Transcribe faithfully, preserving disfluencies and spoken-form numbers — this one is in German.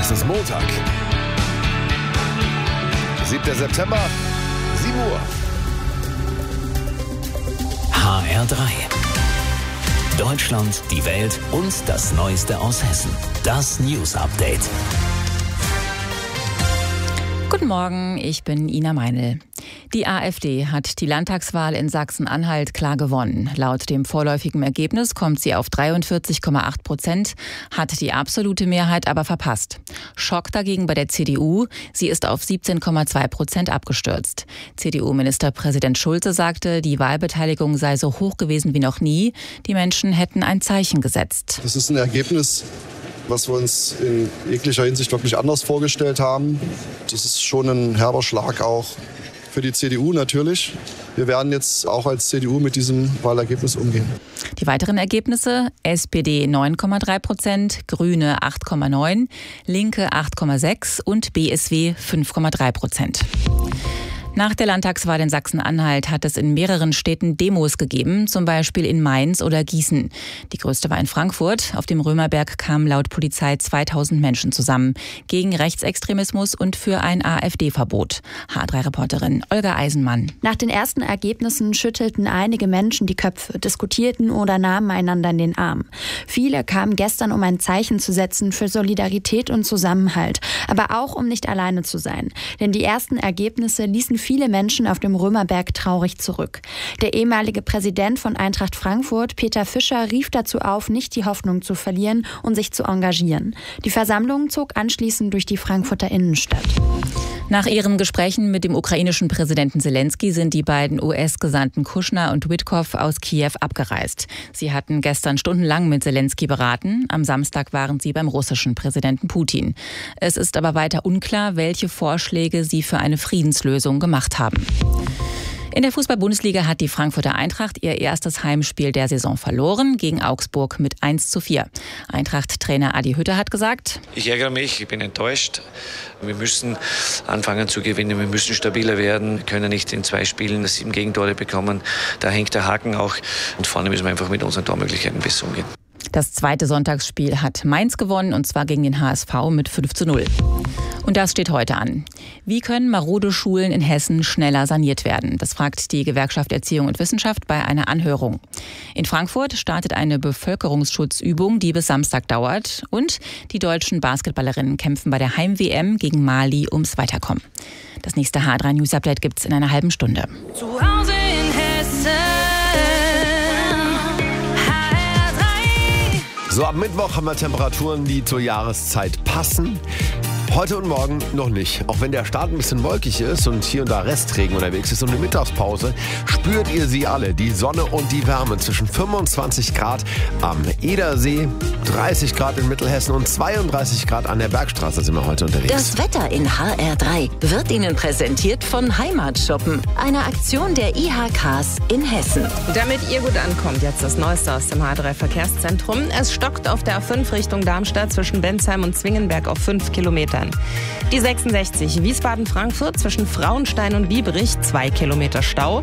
Es ist Montag, siebter September, sieben Uhr. H R drei. Deutschland, die Welt und das Neueste aus Hessen. Das News Update. Guten Morgen, ich bin Ina Meinl. Die AfD hat die Landtagswahl in Sachsen-Anhalt klar gewonnen. Laut dem vorläufigen Ergebnis kommt sie auf dreiundvierzig Komma acht Prozent, hat die absolute Mehrheit aber verpasst. Schock dagegen bei der C D U. Sie ist auf siebzehn Komma zwei Prozent abgestürzt. C D U-Ministerpräsident Schulze sagte, die Wahlbeteiligung sei so hoch gewesen wie noch nie. Die Menschen hätten ein Zeichen gesetzt. Das ist ein Ergebnis, was wir uns in jeglicher Hinsicht wirklich anders vorgestellt haben. Das ist schon ein herber Schlag auch für die C D U natürlich. Wir werden jetzt auch als C D U mit diesem Wahlergebnis umgehen. Die weiteren Ergebnisse: S P D neun Komma drei Prozent, Grüne acht Komma neun, Linke acht Komma sechs und B S W fünf Komma drei Prozent. Nach der Landtagswahl in Sachsen-Anhalt hat es in mehreren Städten Demos gegeben, zum Beispiel in Mainz oder Gießen. Die größte war in Frankfurt. Auf dem Römerberg kamen laut Polizei zweitausend Menschen zusammen. Gegen Rechtsextremismus und für ein AfD-Verbot. H drei Reporterin Olga Eisenmann. Nach den ersten Ergebnissen schüttelten einige Menschen die Köpfe, diskutierten oder nahmen einander in den Arm. Viele kamen gestern, um ein Zeichen zu setzen für Solidarität und Zusammenhalt. Aber auch, um nicht alleine zu sein. Denn die ersten Ergebnisse ließen viele Menschen auf dem Römerberg traurig zurück. Der ehemalige Präsident von Eintracht Frankfurt, Peter Fischer, rief dazu auf, nicht die Hoffnung zu verlieren und sich zu engagieren. Die Versammlung zog anschließend durch die Frankfurter Innenstadt. Nach ihren Gesprächen mit dem ukrainischen Präsidenten Zelensky sind die beiden U S-Gesandten Kushner und Witkow aus Kiew abgereist. Sie hatten gestern stundenlang mit Zelensky beraten. Am Samstag waren sie beim russischen Präsidenten Putin. Es ist aber weiter unklar, welche Vorschläge sie für eine Friedenslösung gemacht haben. In der Fußball-Bundesliga hat die Frankfurter Eintracht ihr erstes Heimspiel der Saison verloren, gegen Augsburg mit eins zu vier. Eintracht-Trainer Adi Hütter hat gesagt: Ich ärgere mich, ich bin enttäuscht. Wir müssen anfangen zu gewinnen, wir müssen stabiler werden, wir können nicht in zwei Spielen sieben Gegentore bekommen. Da hängt der Haken auch und vorne müssen wir einfach mit unseren Tormöglichkeiten besser umgehen. Das zweite Sonntagsspiel hat Mainz gewonnen, und zwar gegen den H S V mit fünf zu null. Und das steht heute an. Wie können marode Schulen in Hessen schneller saniert werden? Das fragt die Gewerkschaft Erziehung und Wissenschaft bei einer Anhörung. In Frankfurt startet eine Bevölkerungsschutzübung, die bis Samstag dauert. Und die deutschen Basketballerinnen kämpfen bei der Heim-W M gegen Mali ums Weiterkommen. Das nächste H drei News Update gibt's in einer halben Stunde. Zu Hause in Hessen. So, ab Mittwoch haben wir Temperaturen, die zur Jahreszeit passen. Heute und morgen noch nicht. Auch wenn der Start ein bisschen wolkig ist und hier und da Restregen unterwegs ist und eine Mittagspause, spürt ihr sie alle. Die Sonne und die Wärme zwischen fünfundzwanzig Grad am Edersee, dreißig Grad in Mittelhessen und zweiunddreißig Grad an der Bergstraße sind wir heute unterwegs. Das Wetter in H R drei wird Ihnen präsentiert von Heimatshoppen, einer Aktion der I H Ks in Hessen. Damit ihr gut ankommt, jetzt das Neueste aus dem H drei Verkehrszentrum. Es stockt auf der A fünf Richtung Darmstadt zwischen Bensheim und Zwingenberg auf fünf Kilometern. Die sechsundsechzig Wiesbaden-Frankfurt zwischen Frauenstein und Biebrich, zwei Kilometer Stau.